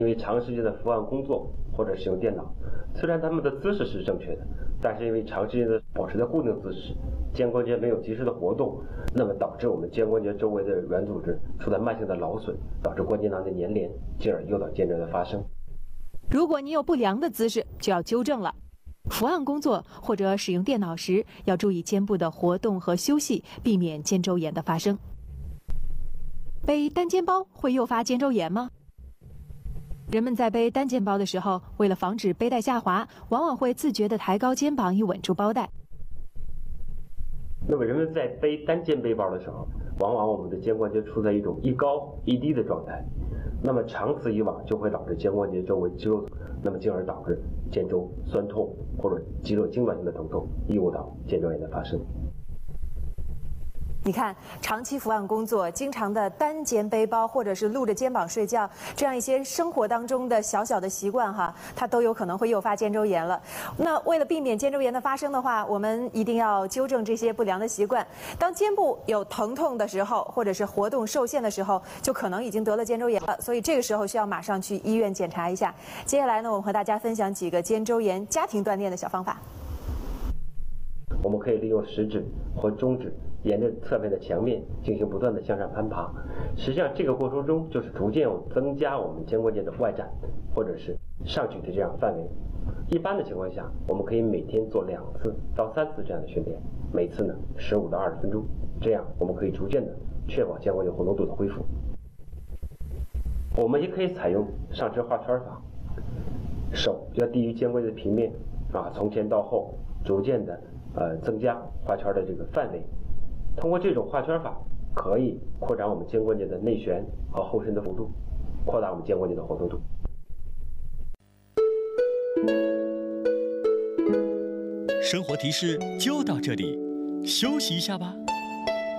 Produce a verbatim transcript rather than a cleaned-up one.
因为长时间的伏案工作或者使用电脑，虽然他们的姿势是正确的，但是因为长时间的保持在固定姿势，肩关节没有及时的活动，那么导致我们肩关节周围的软组织出现慢性的劳损，导致关节囊的粘连，进而诱导肩周炎的发生。 如果你有不良的姿势，就要纠正了。伏案工作或者使用电脑时，要注意肩部的活动和休息，避免肩周炎的发生。背单肩包会诱发肩周炎吗？人们在背单肩包的时候，为了防止背带下滑，往往会自觉地抬高肩膀以稳住包带。 那么人们在背单肩背包的时候，往往我们的肩关节处在一种一高一低的状态，那么长此以往就会导致肩关节周围肌肉，那么进而导致肩周酸痛或者肌肉痉挛性的疼痛，诱导肩周炎的发生。 你看，长期伏案工作，经常的单肩背包，或者是露着肩膀睡觉，这样一些生活当中的小小的习惯哈，它都有可能会诱发肩周炎了。那为了避免肩周炎的发生的话，我们一定要纠正这些不良的习惯。当肩部有疼痛的时候，或者是活动受限的时候，就可能已经得了肩周炎了，所以这个时候需要马上去医院检查一下。接下来呢，我们和大家分享几个肩周炎家庭锻炼的小方法。 我们可以利用食指或中指沿着侧面的墙面进行不断的向上攀爬，实际上这个过程中就是逐渐增加我们肩关节的外展或者是上举的这样范围。一般的情况下，我们可以每天做两次到三次这样的训练，每次呢十五到二十分钟，这样我们可以逐渐的确保肩关节活动度的恢复。我们也可以采用上肢画圈法，手要低于肩关节的平面啊，从前到后逐渐的呃增加画圈的这个范围。通过这种画圈法，可以扩展我们肩关节的内旋和后伸的幅度，扩大我们肩关节的活动度。 生活提示就到这里，休息一下吧。